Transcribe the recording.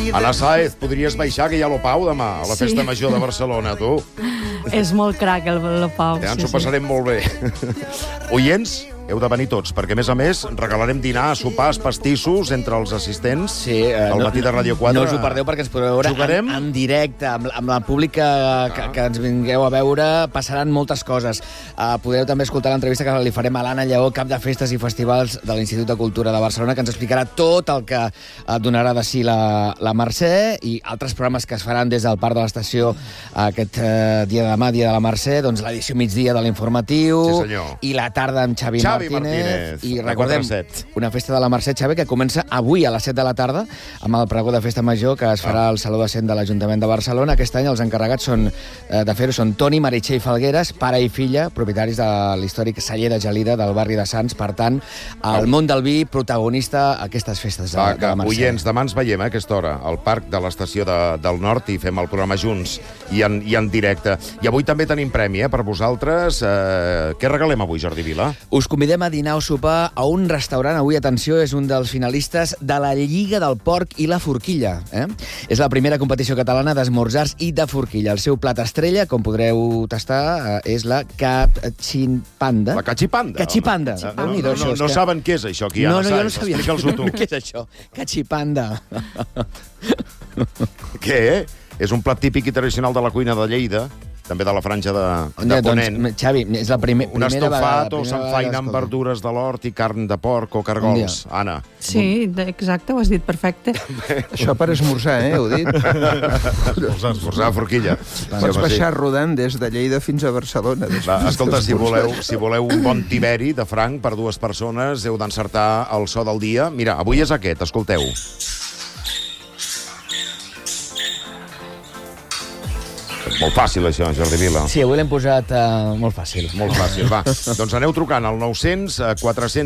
Anna Sáez, podries baixar, que hi ha lo Pau demà, a la Festa Major de Barcelona, tu. És molt crac, el Pau. Ja ens ho passarem molt bé. Oients, heu de venir tots, perquè, a més, regalarem dinar, sopars, pastissos entre els assistents al matí de Ràdio 4. No us ho perdeu, perquè ens podreu veure en directe, amb la públic que ens vingueu a veure. Passaran moltes coses. Podreu també escoltar l'entrevista que li farem a l'Anna Lleó, cap de festes i festivals de l'Institut de Cultura de Barcelona, que ens explicarà tot el que donarà de si la Mercè, i altres programes que es faran des del Parc de l'Estació aquest dia de demà, dia de la Mercè, doncs l'edició migdia de l'informatiu, i la tarda amb Xavi Martínez. I recordem, una festa de la Mercè, Xavi, que comença avui a les 7 de la tarda amb el pregó de festa major que es farà al Saló de Cent de l'Ajuntament de Barcelona. Aquest any els encarregats de fer-ho són Toni, Meritxell Falgueres, pare i filla, propietaris de l'històric celler de Gelida del barri de Sants. Per tant, el món del vi, protagonista a aquestes festes de la Mercè. Oients, demà ens veiem a aquesta hora al Parc de l'Estació del Nord i fem el programa junts i en directe. I avui també tenim premi per vosaltres. Què regalem avui, Jordi Vila? Us convidem a dinar o sopar a un restaurant. Avui, atenció, és un dels finalistes de la Lliga del Porc i la Forquilla. És la primera competició catalana d'esmorzars i de forquilla. El seu plat estrella, com podreu tastar, és la cachipanda. La cachipanda? Cachipanda. No saben què és això, aquí. No, jo no sabia. Explica'ls-ho tu. Què és això? Cachipanda. Què? És un plat típic i tradicional de la cuina de Lleida, també de la franja de Ponent. Doncs, Xavi, és la primera un estofat o vegada, s'enfaina amb verdures de l'hort i carn de porc o cargols. Anna. Sí, exacte, ho has dit perfecte. Això per esmorzar, heu dit? Esmorzar a forquilla. Pots baixar rodant des de Lleida fins a Barcelona. Escolta, si voleu un bon tiberi de franc per 2 persones, heu d'encertar el so del dia. Mira, avui és aquest, escolteu. Molt fàcil, això, Jordi Vila. Sí, avui l'hem posat molt fàcil. Molt fàcil, va. Doncs aneu trucant al 900 400